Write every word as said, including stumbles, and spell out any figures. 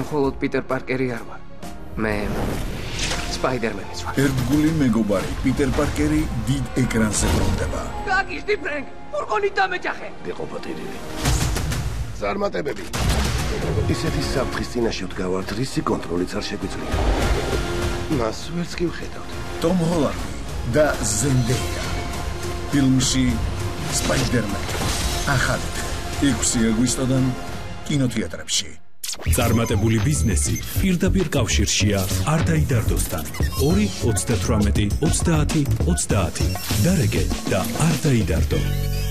მხოლოდ პიტერ პარკერი არ ვარ. მე სპაიდერმენიც ვარ. ერთგული მეგობარი პიტერ პარკერი დიდ ეკრანზე ბრუნდება. გაგიშდი ფრენკ, ფურგონით დამეჯახე. გეყოფატირილი. წარმატებები. ისეთი საფრთხის წინაშე ვდგავართ, რისი კონტროლიც არ შეგვიძლია. მას ვერც კი ვხედავთ. ტომ ჰოლანდი და ზენდეია. ფილმში სპაიდერმენი. ახალი ექვსი აგვისტოდან კინოთეატრებში. წარმატებული ბიზნესი პირდაპირ კავშირშია არ დაიდარდოსთან. ორი ოცდათვრამეტი ოცდაათი ოცდაათი. დარეგე და არ დაიდარდო.